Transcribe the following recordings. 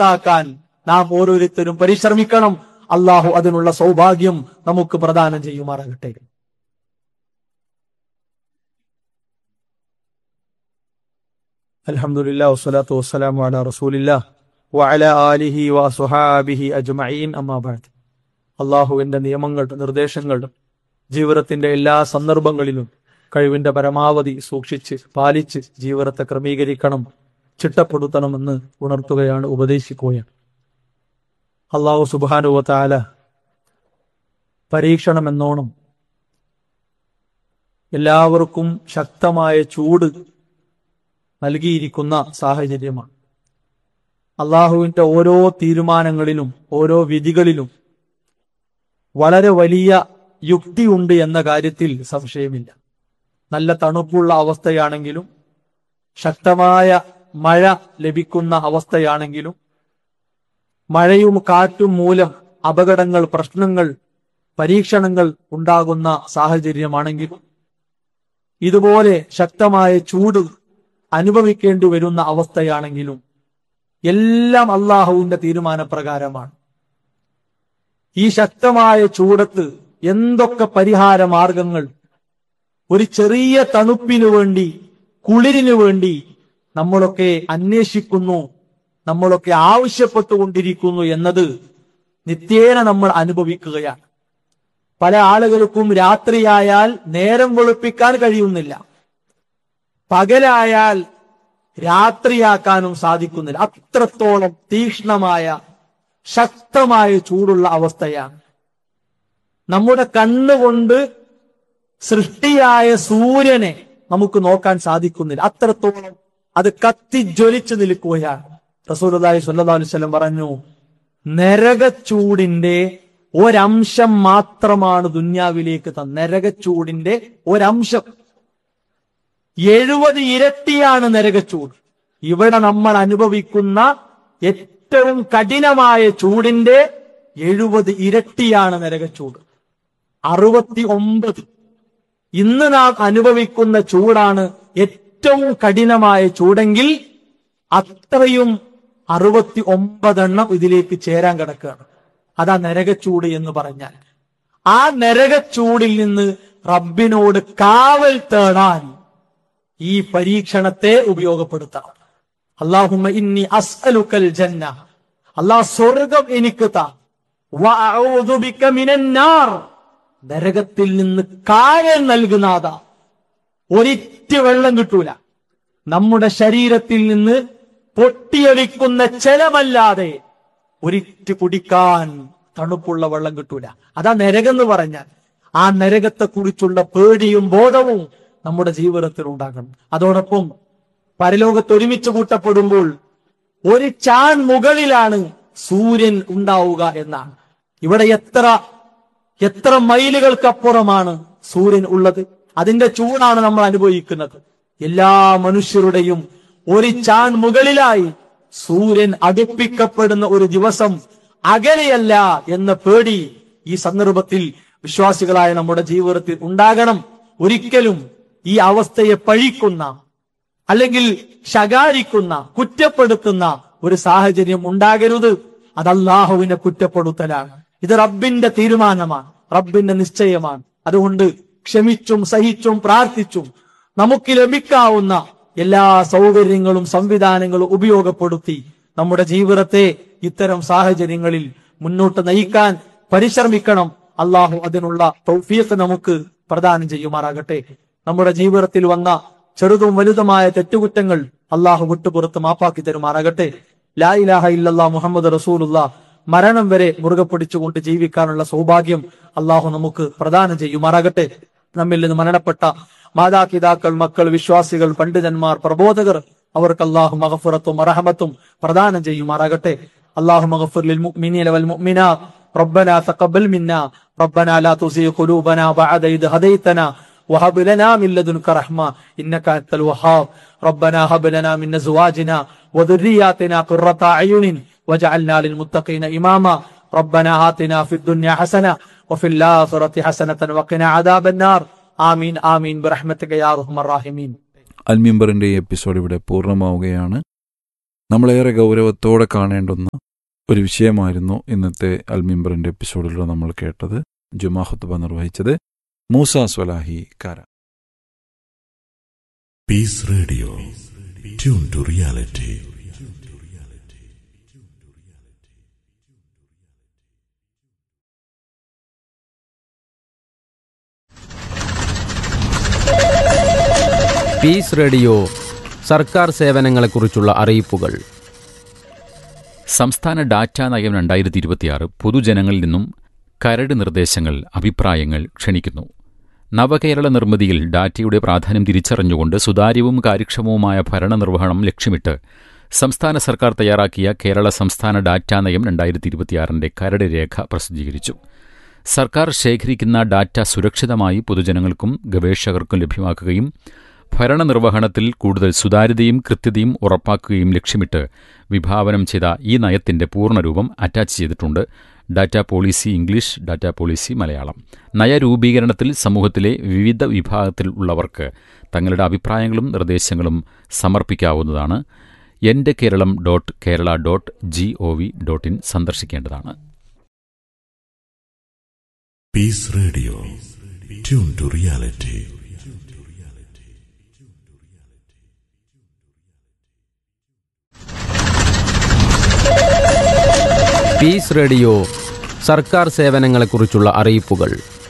സ്വത്താക്കാൻ നാം ഓരോരുത്തരും പരിശ്രമിക്കണം. അള്ളാഹു അതിനുള്ള സൗഭാഗ്യം നമുക്ക് പ്രദാനം ചെയ്യുമാറാകട്ടെ. അൽഹംദുലില്ലാഹി വസ്സലാത്തു വസ്സലാമു അലാ റസൂലില്ലാഹി വഅലാ ആലിഹി വസ്വഹാബിഹി അജ്മഈൻ. അമ്മാ ബഅദ്. അള്ളാഹുവിന്റെ നിയമങ്ങൾ, നിർദ്ദേശങ്ങൾ ജീവിതത്തിന്റെ എല്ലാ സന്ദർഭങ്ങളിലും കഴിവിന്റെ പരമാവധി സൂക്ഷിച്ച് പാലിച്ച് ജീവിതത്തെ ക്രമീകരിക്കണം, ചിട്ടപ്പെടുത്തണമെന്ന് ഉണർത്തുകയാണ്, ഉപദേശിക്കുകയാണ്. അള്ളാഹു സുബ്ഹാനഹു വ തആല പരീക്ഷണം എന്നോണം എല്ലാവർക്കും ശക്തമായ ചൂട് നൽകിയിരിക്കുന്ന സാഹചര്യമാണ്. അള്ളാഹുവിന്റെ ഓരോ തീരുമാനങ്ങളിലും ഓരോ വിധികളിലും വളരെ വലിയ യുക്തിയുണ്ട് എന്ന കാര്യത്തിൽ സംശയമില്ല. നല്ല തണുപ്പുള്ള അവസ്ഥയാണെങ്കിലും, ശക്തമായ മഴ ലഭിക്കുന്ന അവസ്ഥയാണെങ്കിലും, മഴയും കാറ്റും മൂലം അപകടങ്ങൾ, പ്രശ്നങ്ങൾ, പരീക്ഷണങ്ങൾ ഉണ്ടാകുന്ന സാഹചര്യമാണെങ്കിലും, ഇതുപോലെ ശക്തമായ ചൂട് അനുഭവിക്കേണ്ടി വരുന്ന അവസ്ഥയാണെങ്കിലും എല്ലാം അള്ളാഹുവിന്റെ തീരുമാനപ്രകാരമാണ്. ഈ ശക്തമായ ചൂടത്ത് എന്തൊക്കെ പരിഹാര മാർഗങ്ങൾ, ഒരു ചെറിയ തണുപ്പിനു വേണ്ടി, കുളിരിനു വേണ്ടി നമ്മളൊക്കെ അന്വേഷിക്കുന്നു, നമ്മളൊക്കെ ആവശ്യപ്പെട്ടുകൊണ്ടിരിക്കുന്നു എന്നത് നിത്യേന നമ്മൾ അനുഭവിക്കുകയാണ്. പല ആളുകൾക്കും രാത്രിയായാൽ നേരം വെളുപ്പിക്കാൻ കഴിയുന്നില്ല, പകലായാൽ രാത്രിയാക്കാനും സാധിക്കുന്നില്ല. അത്രത്തോളം തീക്ഷ്ണമായ ശക്തമായ ചൂടുള്ള അവസ്ഥയാണ്. നമ്മുടെ കണ്ണുകൊണ്ട് സൃഷ്ടിയായ സൂര്യനെ നമുക്ക് നോക്കാൻ സാധിക്കുന്നില്ല, അത്രത്തോളം അത് കത്തിജ്വലിച്ചു നിൽക്കുകയാണ്. റസൂലുള്ളാഹി സ്വല്ലല്ലാഹു അലൈഹി വസല്ലം പറഞ്ഞു, നരകച്ചൂടിന്റെ ഒരംശം മാത്രമാണ് ദുന്യാവിലേക്ക് തന്നത്. നരകച്ചൂടിന്റെ ഒരംശം. 70 ഇരട്ടിയാണ് നരകച്ചൂട്. ഇവിടെ നമ്മൾ അനുഭവിക്കുന്ന ഏറ്റവും കഠിനമായ ചൂടിന്റെ 70 ഇരട്ടിയാണ് നരകച്ചൂട്. 69. ഇന്ന് നാം അനുഭവിക്കുന്ന ചൂടാണ് ഏറ്റവും കഠിനമായ ചൂടെങ്കിൽ അത്രയും 69 ഇതിലേക്ക് ചേരാൻ കിടക്കുകയാണ്. അതാ നരകച്ചൂട് എന്ന് പറഞ്ഞാൽ. ആ നരകച്ചൂടിൽ നിന്ന് റബ്ബിനോട് കാവൽ തേടാൻ ഈ പരീക്ഷണത്തെ ഉപയോഗപ്പെടുത്തണം. അല്ലാഹുമ്മ ഇന്നി അസ്അലുക്കൽ ജന്ന, അല്ലാഹ് സ്വർഗം എനിക്ക് താ, വഅഊദു ബിക മിനൻ നാർ, നരകത്തിൽ നിന്ന് കാവൽ നൽകുന്നാഥ. ഒരിറ്റ് വെള്ളം കിട്ടൂല, നമ്മുടെ ശരീരത്തിൽ നിന്ന് പൊട്ടിയൊലിക്കുന്ന ജലമല്ലാതെ ഒരിറ്റ് കുടിക്കാൻ തണുപ്പുള്ള വെള്ളം കിട്ടൂല. അതാ നരകം എന്ന് പറഞ്ഞാൽ. ആ നരകത്തെ കുറിച്ചുള്ള പേടിയും ബോധവും നമ്മുടെ ജീവിതത്തിൽ ഉണ്ടാകണം. അതോടൊപ്പം പരലോകത്ത് ഒരുമിച്ച് കൂട്ടപ്പെടുമ്പോൾ ഒരു ചാൺ മുകളിലാണ് സൂര്യൻ ഉണ്ടാവുക എന്നാണ്. ഇവിടെ എത്ര മൈലുകൾക്കപ്പുറമാണ് സൂര്യൻ ഉള്ളത്. അതിന്റെ ചൂടാണ് നമ്മൾ അനുഭവിക്കുന്നത്. എല്ലാ മനുഷ്യരുടെയും ഒരു ചാൺ മുകളിലായി സൂര്യൻ അടുപ്പിക്കപ്പെടുന്ന ഒരു ദിവസം അകലെയല്ല എന്ന പേടി ഈ സന്ദർഭത്തിൽ വിശ്വാസികളായ നമ്മുടെ ജീവിതത്തിൽ ഉണ്ടാകണം. ഒരിക്കലും ഈ അവസ്ഥയെ പഴിക്കുന്ന, അല്ലെങ്കിൽ ശകാരിക്കുന്ന, കുറ്റപ്പെടുത്തുന്ന ഒരു സാഹചര്യം ഉണ്ടാകരുത്. അത് അല്ലാഹുവിനെ കുറ്റപ്പെടുത്തലാണ്. ഇത് റബ്ബിന്റെ തീരുമാനമാണ്, റബ്ബിന്റെ നിശ്ചയമാണ്. അതുകൊണ്ട് ക്ഷമിച്ചും സഹിച്ചും പ്രാർത്ഥിച്ചും നമുക്ക് ലഭിക്കാവുന്ന എല്ലാ സൗകര്യങ്ങളും സംവിധാനങ്ങളും ഉപയോഗപ്പെടുത്തി നമ്മുടെ ജീവിതത്തെ ഇത്തരം സാഹചര്യങ്ങളിൽ മുന്നോട്ട് നയിക്കാൻ പരിശ്രമിക്കണം. അള്ളാഹു അതിനുള്ള തൗഫീഖ് നമുക്ക് പ്രദാനം ചെയ്യുമാറാകട്ടെ. നമ്മുടെ ജീവിതത്തിൽ വന്ന ചെറുതും വലുതുമായ തെറ്റുകുറ്റങ്ങൾ അള്ളാഹു വിട്ടുപുറത്ത് മാപ്പാക്കി തരുമാറാകട്ടെ. ലാ ഇലാഹ ഇല്ലല്ലാഹ് മുഹമ്മദ് റസൂലുള്ളാഹ് മരണം വരെ മുറുകെ പിടിച്ചുകൊണ്ട് ജീവിക്കാനുള്ള സൗഭാഗ്യം അള്ളാഹു നമുക്ക് പ്രദാനം ചെയ്യുമാറാകട്ടെ. നമ്മിൽ നിന്ന് മരണപ്പെട്ട മാതാപിതാക്കൾ, മക്കൾ, വിശ്വാസികൾ, പണ്ഡിതന്മാർ, പ്രബോധകർ, അവർക്ക് അല്ലാഹു മഗ്ഫിറത്തും റഹ്മത്തും പ്രദാനം ചെയ്യുമാറാകട്ടെ. അല്ലാഹു മഗ്ഫിർ ലിൽ മുഅ്മിനീന വൽ മുഅ്മിനാത്ത് റബ്ബനാ തഖബ്ബൽ മിന്നാ റബ്ബനാ ലാ തുസിഗ് ഖുലൂബനാ ബഅദ ഇദ് ഹദൈതനാ വഹബ് ലനാ മിൻ ലദുൻക റഹ്മ ഇന്നക അൻതൽ വഹാബ് റബ്ബനാ ഹബ് ലനാ മിൻ അസ്വാജിനാ വദുർരിയാതിനാ ഖുർറത അയുനിൻ വജഅൽനാ ലിൽ മുത്തഖീന ഇമാമാ റബ്ബനാ ആതിനാ ഫിദ് ദുനിയ ഹസന വഫിൽ ആഖിറതി ഹസനതൻ വഖിനാ അദാബൻ നാർ. ആമീൻ ആമീൻ ബിറഹ്മതിക യാ അർഹമർ റഹീമീൻ. അൽ മിമ്പറിന്റെ എപ്പിസോഡ് ഇവിടെ പൂർണ്ണമാവുകയാണ്. നമ്മളേറെ ഗൗരവത്തോടെ കാണേണ്ടുന്ന ഒരു വിഷയമായിരുന്നു ഇന്നത്തെ അൽമിംബറിന്റെ എപ്പിസോഡിലൂടെ നമ്മൾ കേട്ടത്. ജുമാ ഖുത്ബ നിർവഹിച്ചത് മൂസ സ്വലാഹി കാര. Piece radio, tune to reality. Piece radio സർക്കാർ സേവനങ്ങളെക്കുറിച്ചുള്ള അറിയിപ്പുകൾ. സംസ്ഥാന ഡാറ്റാ നയം 2026 പൊതുജനങ്ങളിൽ നിന്നും കരട് നിർദ്ദേശങ്ങൾ, അഭിപ്രായങ്ങൾ ക്ഷണിക്കുന്നു. നവകേരള നിർമ്മിതിയിൽ ഡാറ്റയുടെ പ്രാധാന്യം തിരിച്ചറിഞ്ഞുകൊണ്ട് സുതാര്യവും കാര്യക്ഷമവുമായ ഭരണനിർവഹണം ലക്ഷ്യമിട്ട് സംസ്ഥാന സർക്കാർ തയ്യാറാക്കിയ കേരള സംസ്ഥാന ഡാറ്റാ നയം 2026 കരട് രേഖ പ്രസിദ്ധീകരിച്ചു. സർക്കാർ ശേഖരിക്കുന്ന ഡാറ്റ സുരക്ഷിതമായി പൊതുജനങ്ങൾക്കും ഗവേഷകർക്കും ലഭ്യമാക്കുകയും ഭരണനിർവഹണത്തിൽ കൂടുതൽ സുതാര്യതയും കൃത്യതയും ഉറപ്പാക്കുകയും ലക്ഷ്യമിട്ട് വിഭാവനം ചെയ്ത ഈ നയത്തിന്റെ പൂർണ്ണരൂപം അറ്റാച്ച് ചെയ്തിട്ടുണ്ട്. Data policy English, data policy Malayalam. നയരൂപീകരണത്തിൽ സമൂഹത്തിലെ വിവിധ വിഭാഗത്തിൽ ഉള്ളവർക്ക് തങ്ങളുടെ അഭിപ്രായങ്ങളും നിർദ്ദേശങ്ങളും സമർപ്പിക്കാവുന്നതാണ്. എന്റെ Keralam .kerala.gov.in സന്ദർശിക്കേണ്ടതാണ്. Piece radio, tune to reality. Piece radio സർക്കാർ സേവനങ്ങളെക്കുറിച്ചുള്ള അറിയിപ്പുകൾ.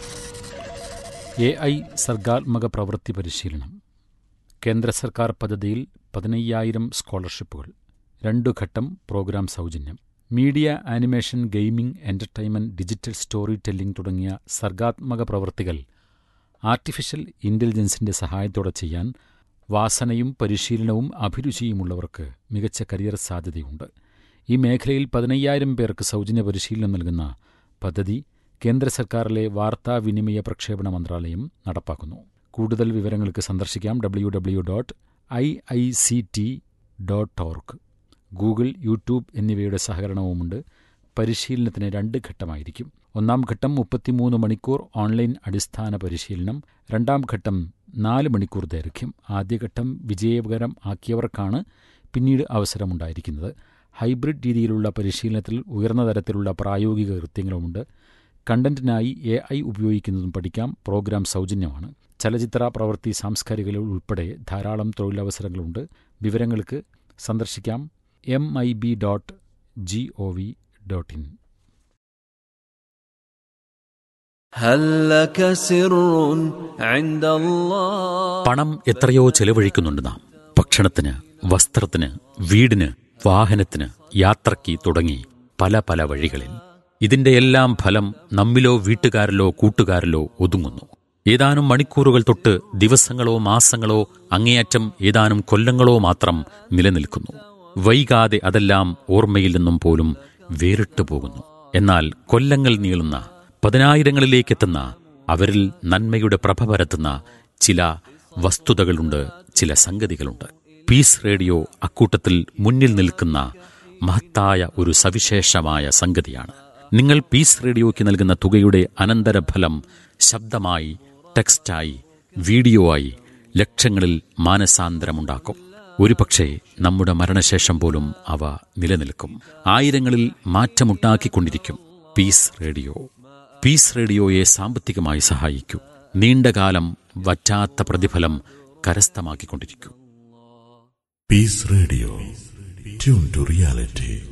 AI സർഗാത്മക പ്രവൃത്തി പരിശീലനം. കേന്ദ്ര സർക്കാർ പദ്ധതിയിൽ 15,000 സ്കോളർഷിപ്പുകൾ. 2 ഘട്ടം പ്രോഗ്രാം സൗജന്യം. Media, animation, gaming, entertainment, digital story telling തുടങ്ങിയ സർഗാത്മക പ്രവൃത്തികൾ ആർട്ടിഫിഷ്യൽ ഇന്റലിജൻസിന്റെ സഹായത്തോടെ ചെയ്യാൻ വാസനയും പരിശീലനവും അഭിരുചിയുമുള്ളവർക്ക് മികച്ച കരിയർ സാധ്യതയുണ്ട്. ഈ മേഖലയിൽ 15,000 പേർക്ക് സൗജന്യ പരിശീലനം നൽകുന്ന പദ്ധതി കേന്ദ്ര സർക്കാരിലെ വാർത്താവിനിമയ പ്രക്ഷേപണ മന്ത്രാലയം നടപ്പാക്കുന്നു. കൂടുതൽ വിവരങ്ങൾക്ക് സന്ദർശിക്കാം www.iict.org. ഗൂഗിൾ, യൂട്യൂബ് എന്നിവയുടെ സഹകരണവുമുണ്ട്. പരിശീലനത്തിന് 2 ഘട്ടമായിരിക്കും. 1-ാം ഘട്ടം 33 മണിക്കൂർ ഓൺലൈൻ അടിസ്ഥാന പരിശീലനം. 2-ാം ഘട്ടം 4 മണിക്കൂർ ദൈർഘ്യം. ആദ്യഘട്ടം വിജയകരം ആക്കിയവർക്കാണ് പിന്നീട് അവസരമുണ്ടായിരിക്കുന്നത്. ഹൈബ്രിഡ് രീതിയിലുള്ള പരിശീലനത്തിൽ ഉയർന്ന തരത്തിലുള്ള പ്രായോഗിക കൃത്യങ്ങളുമുണ്ട്. കണ്ടന്റിനായി AI ഉപയോഗിക്കുന്നതും പഠിക്കാം. പ്രോഗ്രാം സൗജന്യമാണ്. ചലച്ചിത്ര, പ്രവൃത്തി, സാംസ്കാരികകൾ ഉൾപ്പെടെ ധാരാളം തൊഴിലവസരങ്ങളുണ്ട്. വിവരങ്ങൾക്ക് സന്ദർശിക്കാം mib.gov.in. പണം എത്രയോ ചെലവഴിക്കുന്നുണ്ട് നാം. ഭക്ഷണത്തിന്, വസ്ത്രത്തിന്, വീടിന്, വാഹനത്തിന്, യാത്രയ്ക്ക് തുടങ്ങി പല പല വഴികളിൽ. ഇതിന്റെ എല്ലാം ഫലം നമ്മിലോ വീട്ടുകാരിലോ കൂട്ടുകാരിലോ ഒതുങ്ങുന്നു. ഏതാനും മണിക്കൂറുകൾ തൊട്ട് ദിവസങ്ങളോ മാസങ്ങളോ അങ്ങേയറ്റം ഏതാനും കൊല്ലങ്ങളോ മാത്രം നിലനിൽക്കുന്നു. വൈകാതെ അതെല്ലാം ഓർമ്മയിൽ നിന്നും പോലും വേറിട്ടു പോകുന്നു. എന്നാൽ കൊല്ലങ്ങൾ നീളുന്ന, 10,000ങ്ങളിലേക്കെത്തുന്ന, അവരിൽ നന്മയുടെ പ്രഭ പരത്തുന്ന ചില വസ്തുതകളുണ്ട്, ചില സംഗതികളുണ്ട്. പീസ് റേഡിയോ അക്കൂട്ടത്തിൽ മുന്നിൽ നിൽക്കുന്ന മഹത്തായ ഒരു സവിശേഷമായ സംഗതിയാണ്. നിങ്ങൾ പീസ് റേഡിയോയ്ക്ക് നൽകുന്ന തുകയുടെ അനന്തരഫലം ശബ്ദമായി, ടെക്സ്റ്റായി, വീഡിയോ ആയി ലക്ഷങ്ങളിൽ മാനസാന്തരമുണ്ടാക്കും. ഒരുപക്ഷെ നമ്മുടെ മരണശേഷം പോലും അവ നിലനിൽക്കും. ആയിരങ്ങളിൽ മാറ്റമുണ്ടാക്കിക്കൊണ്ടിരിക്കും. Piece radio. പീസ് റേഡിയോയെ സാമ്പത്തികമായി സഹായിക്കൂ. നീണ്ടകാലം വറ്റാത്ത പ്രതിഫലം കരസ്ഥമാക്കിക്കൊണ്ടിരിക്കൂ. Piece radio, tune to reality.